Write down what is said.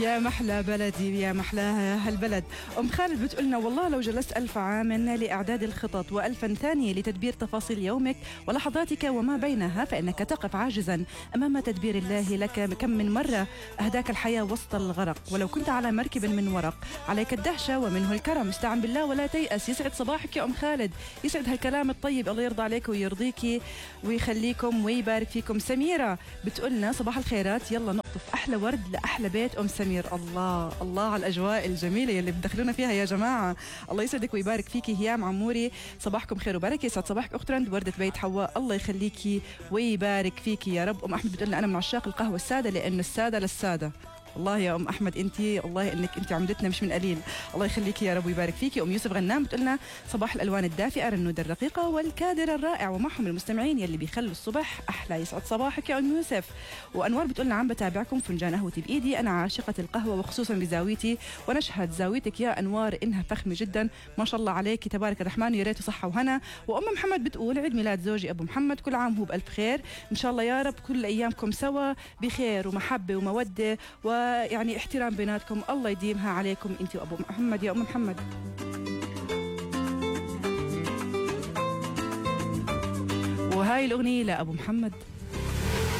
يا محلى بلدي يا محلى هالبلد. أم خالد بتقولنا والله لو جلست 1000 عام لإعداد الخطط و1000 ثانية لتدبير تفاصيل يومك ولحظاتك وما بينها فإنك تقف عاجزا أمام تدبير الله لك. كم من مرة أهداك الحياة وسط الغرق ولو كنت على مركب من ورق عليك الدهشة ومنه الكرم. استعن بالله ولا تيأس. يسعد صباحك يا أم خالد، يسعد هالكلام الطيب، الله يرضى عليك ويرضيكي ويخليكم ويبارك فيكم. سميرة بتقولنا صباح الخيرات، يلا نقطف أحلى ورد لأحلى بيت أم سمير. الله الله على الأجواء الجميلة اللي بتدخلونا فيها يا جماعة، الله يسعدك ويبارك فيكي. هيام عموري صباحكم خير وبركة، يسعد صباحك أخت رند وردة بيت حواء، الله يخليكي ويبارك فيكي يا رب. أم أحمد بتقولنا أنا من عشاق القهوة السادة لأنه السادة للسادة. الله يا أم أحمد أنتي، الله إنك أنتي عمدتنا مش من قليل، الله يخليكي يا رب ويبارك فيكي. أم يوسف غنام بتقولنا صباح الألوان الدافئة، الرنود الرقيقة والكادر الرائع ومعهم المستمعين يلي بيخلوا الصبح أحلى. يسعد صباحك يا أم يوسف. وأنوار بتقولنا عم بتابعكم فنجان قهوتي بإيدي، أنا عاشقة القهوة وخصوصا بزاويتي ونشهد زاويتك يا أنوار إنها فخمة جدا ما شاء الله عليك تبارك الرحمن، يا ريت صحة وهنا. وأم محمد بتقول عيد ميلاد زوجي أبو محمد، كل عام هو بألف خير إن شاء الله يا رب، كل أيامكم سوا بخير ومحبة ومودة ويعني احترام بيناتكم، الله يديمها عليكم انت وابو محمد يا ام محمد. وهاي الاغنيه لابو محمد.